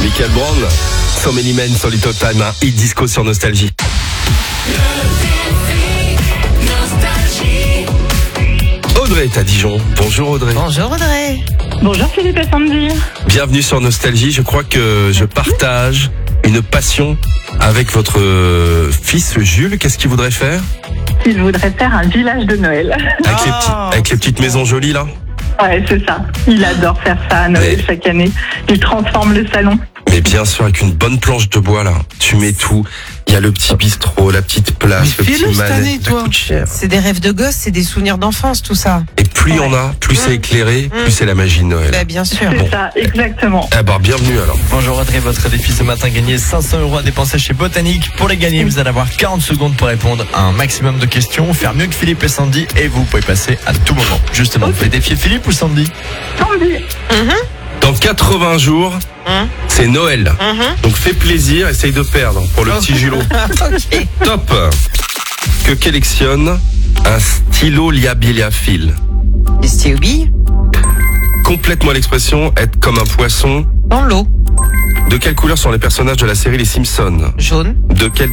Michael Brown, So Many Men sur Little Time, un hit disco sur Nostalgie. Audrey est à Dijon. Bonjour Audrey. Bonjour Audrey. Bonjour Philippe et Sandy. Bienvenue sur Nostalgie. Je crois que je partage une passion avec votre fils Jules. Qu'est-ce qu'il voudrait faire? Il voudrait faire un village de Noël. Avec les petites maisons jolies là? Ouais, c'est ça. Il adore faire ça à Noël chaque année. Il transforme le salon. Mais bien sûr, avec une bonne planche de bois là. Tu mets tout. Il y a le petit bistrot, la petite place, le petit manette. Ça coûte cher. C'est des rêves de gosse, c'est des souvenirs d'enfance, tout ça. Et plus il y en a, plus c'est éclairé, plus c'est la magie de Noël. Bah, bien sûr. C'est ça, exactement. Eh ben, bienvenue alors. Bonjour Audrey, votre défi ce matin, gagner 500 € à dépenser chez Botanique. Pour les gagner, vous allez avoir 40 secondes pour répondre à un maximum de questions, faire mieux que Philippe et Sandy, et vous pouvez passer à tout moment. Justement, vous pouvez défier Philippe ou Sandy? Sandy. Dans 80 jours, c'est Noël. Donc fais plaisir, essaye de perdre pour le petit Julot. Ok. Top. Que collectionne un stylo liabiliafile? Et Stéobi, Complète-moi l'expression être comme un poisson. dans l'eau, De quelle couleur sont les personnages de la série Les Simpsons? jaune. De quel